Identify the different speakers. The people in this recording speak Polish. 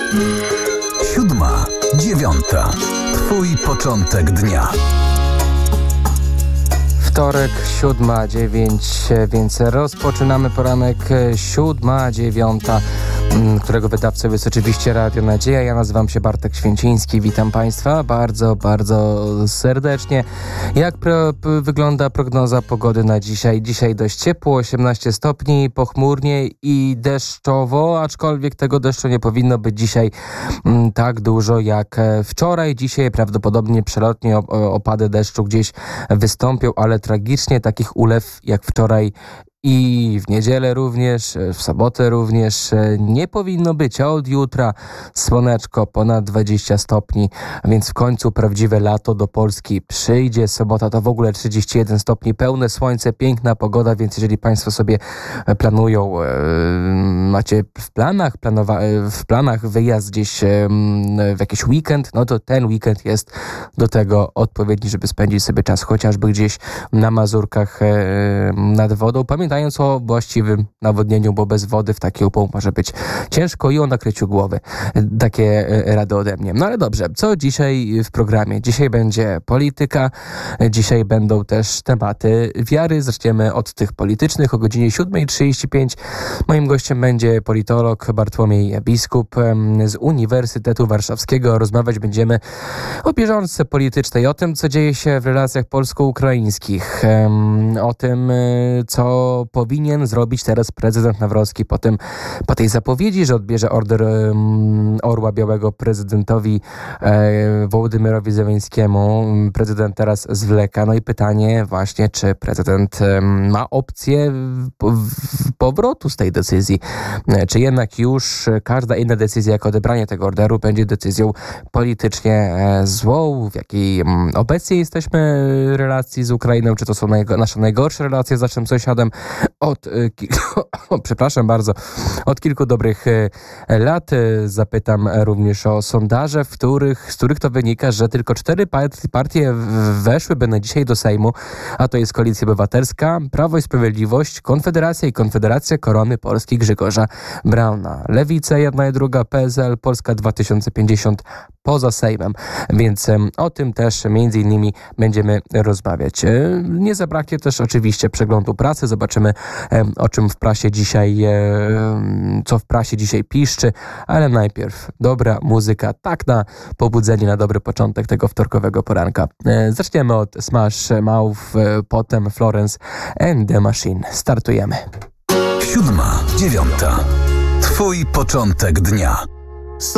Speaker 1: Siódma, dziewiąta. Twój początek dnia.
Speaker 2: Wtorek, 7:09, więc rozpoczynamy poranek 7:09, którego wydawcą jest oczywiście Radio Nadzieja. Ja nazywam się Bartek Święciński, witam Państwa bardzo, bardzo serdecznie. Jak wygląda prognoza pogody na dzisiaj? Dzisiaj dość ciepło, 18 stopni, pochmurnie i deszczowo, aczkolwiek tego deszczu nie powinno być dzisiaj tak dużo jak wczoraj. Dzisiaj prawdopodobnie przelotnie opady deszczu gdzieś wystąpią, ale tragicznie takich ulew jak wczoraj i w niedzielę również, w sobotę również nie powinno być. A od jutra słoneczko ponad 20 stopni, więc w końcu prawdziwe lato do Polski przyjdzie. Sobota to w ogóle 31 stopni, pełne słońce, piękna pogoda, więc jeżeli Państwo sobie planują, macie w planach wyjazd gdzieś w jakiś weekend, no to ten weekend jest do tego odpowiedni, żeby spędzić sobie czas chociażby gdzieś na Mazurkach nad wodą. Pamiętając o właściwym nawodnieniu, bo bez wody w taki upał może być ciężko i o nakryciu głowy. Takie rady ode mnie. No ale dobrze, co dzisiaj w programie? Dzisiaj będzie polityka, dzisiaj będą też tematy wiary. Zaczniemy od tych politycznych o godzinie 7:35. Moim gościem będzie politolog Bartłomiej Biskup z Uniwersytetu Warszawskiego. Rozmawiać będziemy o bieżączce politycznej, o tym, co dzieje się w relacjach polsko-ukraińskich, o tym, co powinien zrobić teraz prezydent Nawrocki po tej zapowiedzi, że odbierze order Orła Białego prezydentowi Wołodymyrowi Zełenskiemu. Prezydent teraz zwleka. No i pytanie właśnie, czy prezydent ma opcję powrotu z tej decyzji, czy jednak już każda inna decyzja, jak odebranie tego orderu, będzie decyzją politycznie złą, w jakiej obecnie jesteśmy relacji z Ukrainą, czy to są nasze najgorsze relacje z naszym sąsiadem od kilku dobrych lat. Zapytam również o sondaże, z których to wynika, że tylko 4 partie weszłyby na dzisiaj do Sejmu, a to jest Koalicja Obywatelska, Prawo i Sprawiedliwość, Konfederacja i Konfederacja Korony Polski Grzegorza Brauna. Lewica jedna i druga, PSL, Polska 2050 poza Sejmem, więc o tym też między innymi będziemy rozmawiać. Nie zabraknie też oczywiście przeglądu prasy, zobaczymy o czym w prasie dzisiaj, co w prasie dzisiaj piszczy, ale najpierw dobra muzyka, tak na pobudzenie, na dobry początek tego wtorkowego poranka. Zaczniemy od Smash Mouth, potem Florence and the Machine. Startujemy.
Speaker 1: 7:09. Twój początek dnia.